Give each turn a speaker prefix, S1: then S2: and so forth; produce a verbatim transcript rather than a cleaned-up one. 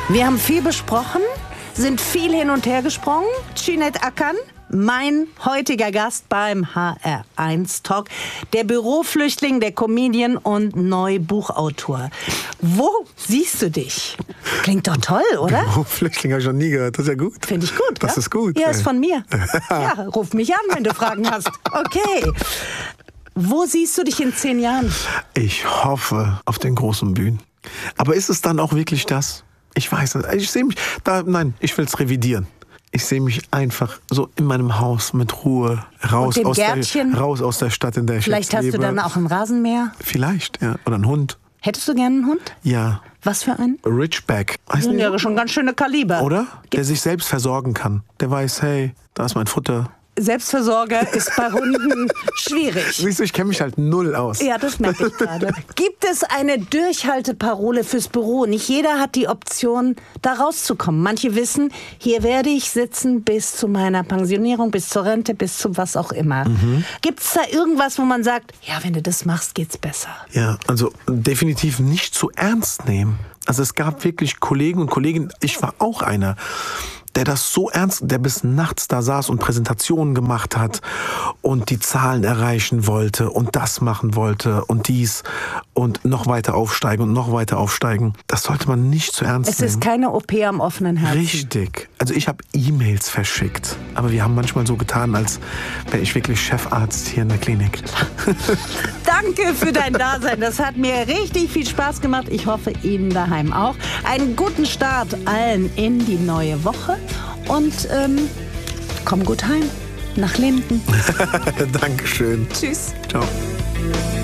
S1: Wir haben viel besprochen, sind viel hin und her gesprungen. Cüneyt Akın, mein heutiger Gast beim H R eins Talk, der Büroflüchtling, der Comedian und Neubuchautor. Wo siehst du dich? Klingt doch toll, oder?
S2: Büroflüchtling habe ich noch nie gehört. Das ist ja gut.
S1: Finde ich gut.
S2: Das
S1: ja?
S2: ist gut.
S1: Ja,
S2: ey.
S1: ist von mir. Ja, ruf mich an, wenn du Fragen hast. Okay. Wo siehst du dich in zehn Jahren?
S2: Ich hoffe auf den großen Bühnen. Aber ist es dann auch wirklich das? Ich weiß es. Ich sehe mich da. Nein, ich will es revidieren. Ich sehe mich einfach so in meinem Haus mit Ruhe raus aus der, raus aus der Stadt, in der ich
S1: Vielleicht
S2: jetzt lebe.
S1: Vielleicht hast du dann auch ein Rasenmäher?
S2: Vielleicht, ja. Oder einen Hund.
S1: Hättest du gerne einen Hund?
S2: Ja.
S1: Was für einen?
S2: Ridgeback.
S1: Das sind ja schon ganz schöne Kaliber.
S2: Oder?
S1: Gibt's?
S2: Der sich selbst versorgen kann. Der weiß, hey, da ist mein Futter.
S1: Selbstversorger ist bei Hunden schwierig.
S2: Siehst du, ich kenne mich halt null aus.
S1: Ja, das merke ich gerade. Gibt es eine Durchhalteparole fürs Büro? Nicht jeder hat die Option, da rauszukommen. Manche wissen, hier werde ich sitzen bis zu meiner Pensionierung, bis zur Rente, bis zu was auch immer. Mhm. Gibt es da irgendwas, wo man sagt, ja, wenn du das machst, geht's besser?
S2: Ja, also definitiv nicht zu ernst nehmen. Also es gab wirklich Kollegen und Kolleginnen, ich war auch einer, der das so ernst, der bis nachts da saß und Präsentationen gemacht hat und die Zahlen erreichen wollte und das machen wollte und dies und noch weiter aufsteigen und noch weiter aufsteigen. Das sollte man nicht zu ernst
S1: es
S2: nehmen.
S1: Es ist keine O P am offenen Herzen.
S2: Richtig. Also ich habe E-Mails verschickt, aber wir haben manchmal so getan, als wäre ich wirklich Chefarzt hier in der Klinik.
S1: Danke für dein Dasein. Das hat mir richtig viel Spaß gemacht. Ich hoffe, Ihnen daheim auch. Einen guten Start allen in die neue Woche. Und ähm, komm gut heim. Nach Linden.
S2: Dankeschön.
S1: Tschüss.
S2: Ciao.